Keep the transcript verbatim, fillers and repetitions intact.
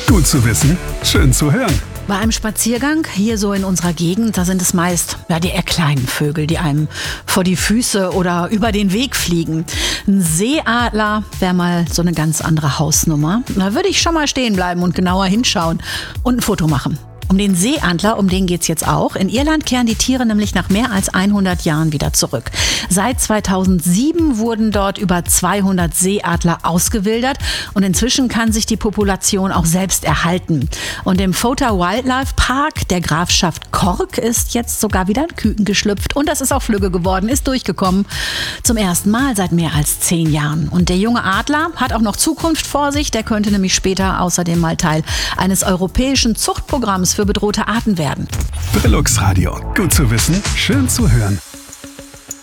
Gut zu wissen, schön zu hören. Bei einem Spaziergang hier so in unserer Gegend, da sind es meist ja, die eher kleinen Vögel, die einem vor die Füße oder über den Weg fliegen. Ein Seeadler wäre mal so eine ganz andere Hausnummer. Da würde ich schon mal stehen bleiben und genauer hinschauen und ein Foto machen. Um den Seeadler, um den geht's jetzt auch. In Irland kehren die Tiere nämlich nach mehr als hundert Jahren wieder zurück. Seit zweitausendsieben wurden dort über zweihundert Seeadler ausgewildert und inzwischen kann sich die Population auch selbst erhalten. Und im Fota Wildlife Park der Grafschaft Cork ist jetzt sogar wieder ein Küken geschlüpft und das ist auch Flügge geworden, ist durchgekommen. Zum ersten Mal seit mehr als zehn Jahren. Und der junge Adler hat auch noch Zukunft vor sich. Der könnte nämlich später außerdem mal Teil eines europäischen Zuchtprogramms für bedrohte Arten werden. Brillux Radio. Gut zu wissen, schön zu hören.